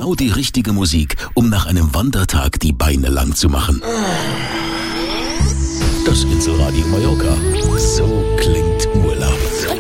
genau die richtige Musik, um nach einem Wandertag die Beine lang zu machen. Das Inselradio Mallorca.